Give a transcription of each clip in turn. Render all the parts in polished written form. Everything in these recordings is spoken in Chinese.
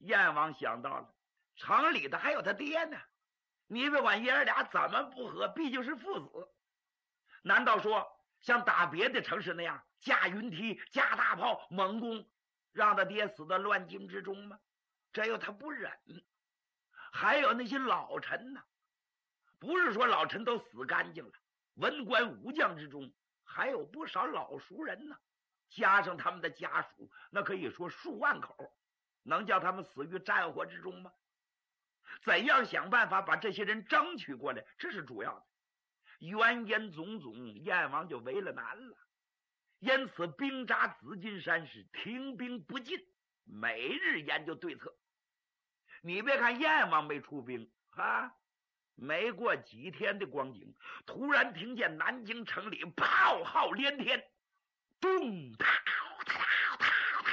燕王想到了，城里的还有他爹呢，你别管爷儿俩怎么不和，毕竟是父子。难道说像打别的城市那样架云梯、架大炮、猛攻，让他爹死在乱境之中吗？这又他不忍。还有那些老臣呢，不是说老臣都死干净了，文官武将之中还有不少老熟人呢，加上他们的家属，那可以说数万口，能叫他们死于战火之中吗？怎样想办法把这些人争取过来，这是主要的。原因种种，燕王就为了难了，因此兵扎紫金山是停兵不进，每日研究对策。你别看燕王没出兵啊，没过几天的光景，突然听见南京城里炮号连天，咚哒哒哒哒，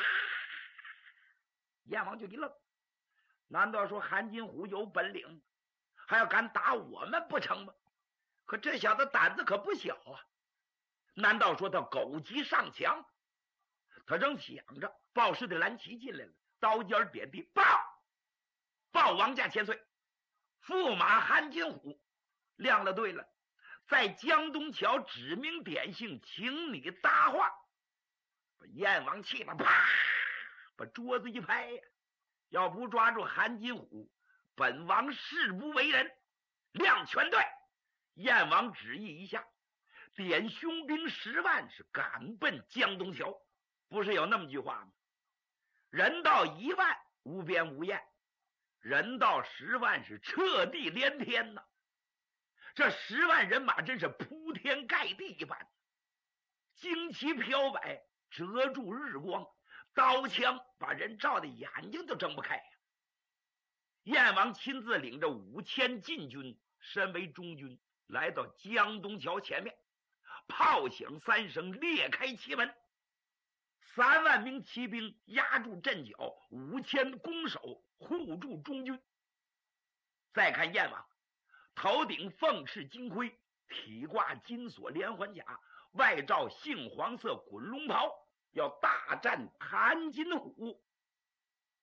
燕王就一愣，难道说韩金虎有本领，还要敢打我们不成吗？可这小子胆子可不小啊！难道说他狗急上墙？他正想着，报事的蓝旗进来了，刀尖点地，报王家千岁，驸马韩金虎亮了队了，在江东桥指名点姓，请你搭话。把燕王气得啪，把桌子一拍呀！要不抓住韩金虎，本王誓不为人。亮全队！燕王旨意一下，点凶兵10万，是赶奔江东桥。不是有那么句话吗？人到1万无边无厌，人到10万是彻地连天呐！这10万人马真是铺天盖地一般，旌旗飘摆，遮住日光，刀枪把人照的眼睛都睁不开呀！燕王亲自领着5000禁军，身为中军，来到江东桥前面，炮响3声，裂开旗门，3万名骑兵压住阵脚，5000弓手护住中军。再看燕王，头顶凤翅金盔，体挂金锁连环甲，外罩杏黄色滚龙袍，要大战韩金虎。